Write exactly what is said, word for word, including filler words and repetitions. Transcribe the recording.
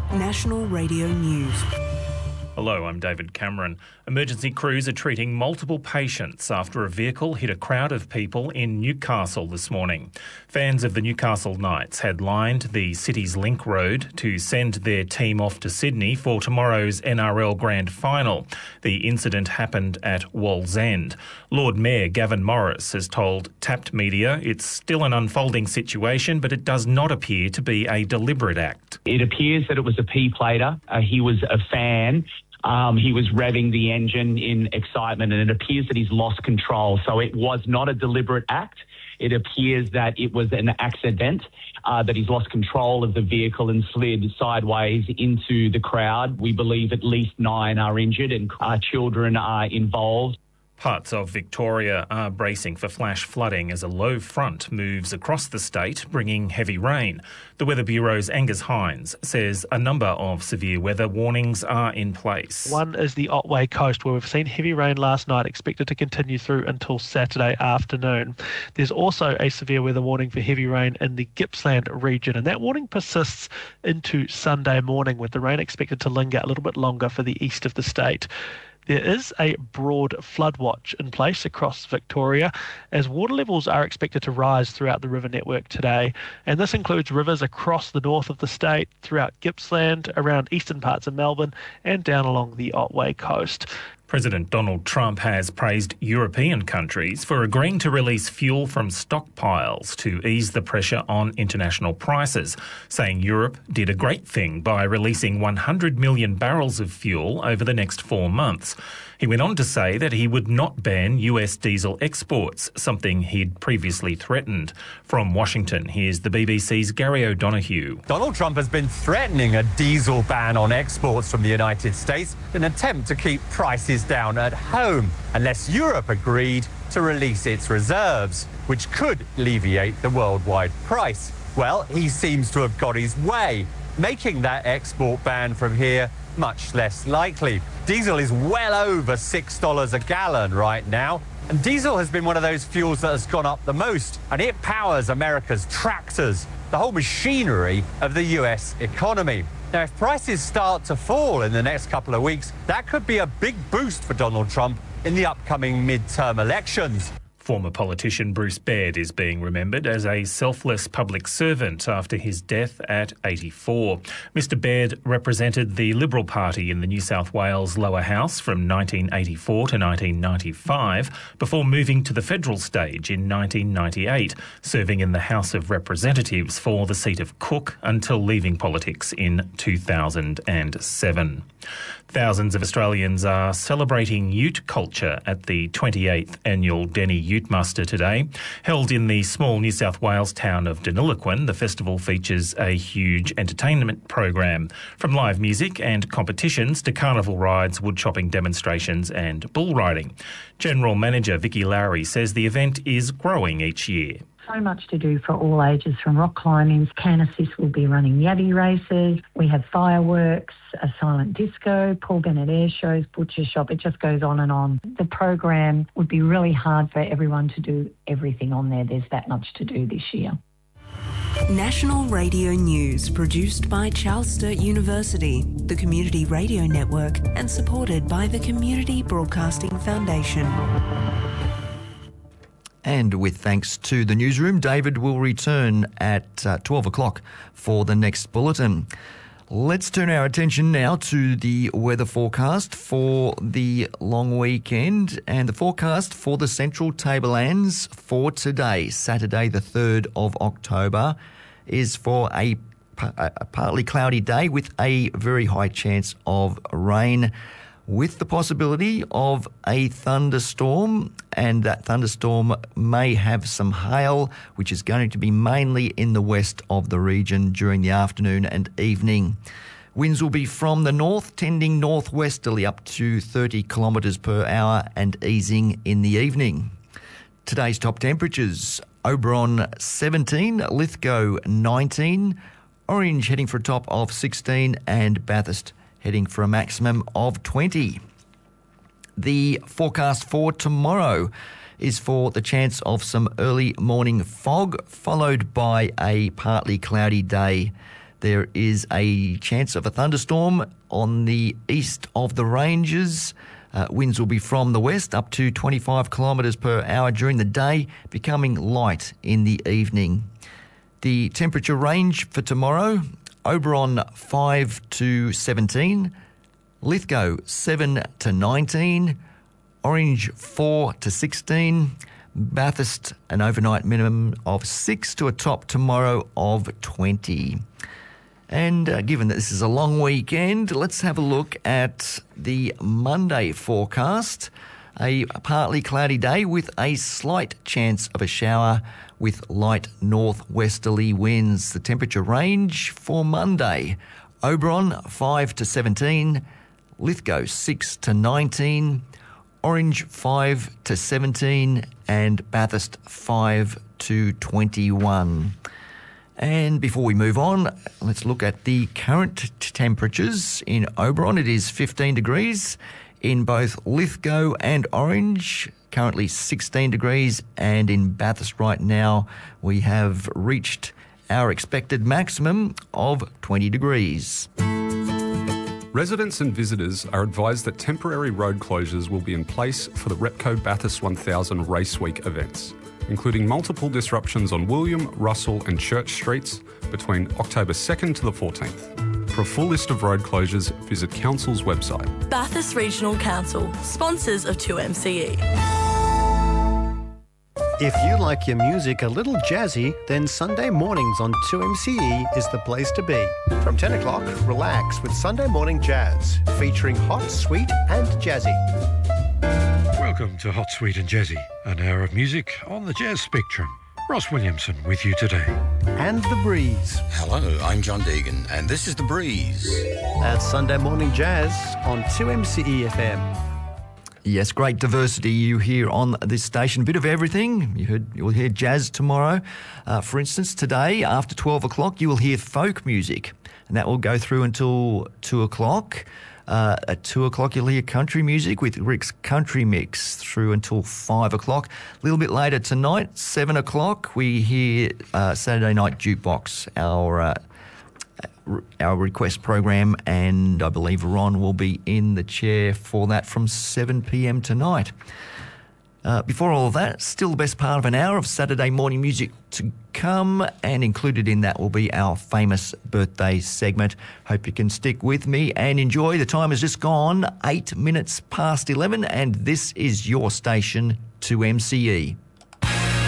National Radio News. Hello, I'm David Cameron. Emergency crews are treating multiple patients after a vehicle hit a crowd of people in Newcastle this morning. Fans of the Newcastle Knights had lined the city's Link Road to send their team off to Sydney for tomorrow's N R L Grand Final. The incident happened at Wallsend. Lord Mayor Gavin Morris has told Tapped Media it's still an unfolding situation, but it does not appear to be a deliberate act. It appears that it was a P-plater. Uh, he was a fan. Um, he was revving the engine in excitement, and it appears that he's lost control. So it was not a deliberate act. It appears that it was an accident, uh, that he's lost control of the vehicle and slid sideways into the crowd. We believe at least nine are injured and uh, children are involved. Parts of Victoria are bracing for flash flooding as a low front moves across the state, bringing heavy rain. The Weather Bureau's Angus Hines says a number of severe weather warnings are in place. One is the Otway Coast, where we've seen heavy rain last night, expected to continue through until Saturday afternoon. There's also a severe weather warning for heavy rain in the Gippsland region, and that warning persists into Sunday morning, with the rain expected to linger a little bit longer for the east of the state. There is a broad flood watch in place across Victoria as water levels are expected to rise throughout the river network today. And this includes rivers across the north of the state, throughout Gippsland, around eastern parts of Melbourne and down along the Otway Coast. President Donald Trump has praised European countries for agreeing to release fuel from stockpiles to ease the pressure on international prices, saying Europe did a great thing by releasing one hundred million barrels of fuel over the next four months. He went on to say that he would not ban U S diesel exports, something he'd previously threatened. From Washington, here's the B B C's Gary O'Donoghue. Donald Trump has been threatening a diesel ban on exports from the United States in an attempt to keep prices down at home, unless Europe agreed to release its reserves, which could alleviate the worldwide price. Well, he seems to have got his way, making that export ban from here much less likely. Diesel is well over six dollars a gallon right now, and diesel has been one of those fuels that has gone up the most, and it powers America's tractors, the whole machinery of the U S economy. Now, if prices start to fall in the next couple of weeks, that could be a big boost for Donald Trump in the upcoming midterm elections. Former politician Bruce Baird is being remembered as a selfless public servant after his death at eighty-four. Mister Baird represented the Liberal Party in the New South Wales lower house from nineteen eighty-four to nineteen ninety-five before moving to the federal stage in nineteen ninety-eight, serving in the House of Representatives for the seat of Cook until leaving politics in two thousand seven. Thousands of Australians are celebrating Ute culture at the twenty-eighth annual Denny Ute Muster today. Held in the small New South Wales town of Deniliquin, the festival features a huge entertainment program, from live music and competitions to carnival rides, wood chopping demonstrations and bull riding. General Manager Vicky Lowry says the event is growing each year. So much to do for all ages, from rock climbing. Canasis will be running yabby races. We have fireworks, a silent disco, Paul Bennett air shows, butcher shop. It just goes on and on. The program would be really hard for everyone to do everything on there. There's that much to do this year. National Radio News, produced by Charles Sturt University, the Community Radio Network, and supported by the Community Broadcasting Foundation. And with thanks to the newsroom, David will return at uh, twelve o'clock for the next bulletin. Let's turn our attention now to the weather forecast for the long weekend, and the forecast for the Central Tablelands for today, Saturday the third of October, is for a, a partly cloudy day with a very high chance of rain, with the possibility of a thunderstorm, and that thunderstorm may have some hail, which is going to be mainly in the west of the region during the afternoon and evening. Winds will be from the north, tending northwesterly up to thirty kilometres per hour and easing in the evening. Today's top temperatures: Oberon seventeen, Lithgow nineteen, Orange heading for a top of sixteen, and Bathurst heading for a maximum of twenty. The forecast for tomorrow is for the chance of some early morning fog, followed by a partly cloudy day. There is a chance of a thunderstorm on the east of the ranges. Uh, winds will be from the west up to twenty-five kilometres per hour during the day, becoming light in the evening. The temperature range for tomorrow: Oberon five to seventeen, Lithgow seven to nineteen, Orange four to sixteen, Bathurst an overnight minimum of six to a top tomorrow of twenty. And uh, given that this is a long weekend, let's have a look at the Monday forecast. A partly cloudy day with a slight chance of a shower with light northwesterly winds. The temperature range for Monday: Oberon five to seventeen, Lithgow six to nineteen, Orange five to seventeen, and Bathurst five to twenty-one. And before we move on, let's look at the current t- temperatures. In Oberon, it is fifteen degrees. In both Lithgow and Orange, currently sixteen degrees. And in Bathurst right now, we have reached our expected maximum of twenty degrees. Residents and visitors are advised that temporary road closures will be in place for the Repco Bathurst one thousand Race Week events, including multiple disruptions on William, Russell and Church Streets between October second to the fourteenth. For a full list of road closures, visit Council's website. Bathurst Regional Council, sponsors of two M C E. If you like your music a little jazzy, then Sunday mornings on two M C E is the place to be. From ten o'clock, relax with Sunday Morning Jazz, featuring hot, sweet and jazzy. Welcome to Hot, Sweet and Jazzy, an hour of music on the jazz spectrum. Ross Williamson with you today. And The Breeze. Hello, I'm John Deegan, and this is The Breeze. That's Sunday Morning Jazz on two M C E F M. Yes, great diversity you hear on this station. Bit of everything. You heard, you'll hear jazz tomorrow. Uh, for instance, today after twelve o'clock, you will hear folk music, and that will go through until two o'clock. Uh, at two o'clock, you'll hear country music with Rick's Country Mix through until five o'clock. A little bit later tonight, seven o'clock, we hear uh, Saturday Night Jukebox, our uh, our request program, and I believe Ron will be in the chair for that from seven p.m. tonight. Uh, before all of that, still the best part of an hour of Saturday morning music to come, and included in that will be our famous birthday segment. Hope you can stick with me and enjoy. The time has just gone eight minutes past eleven, and this is your station, two M C E.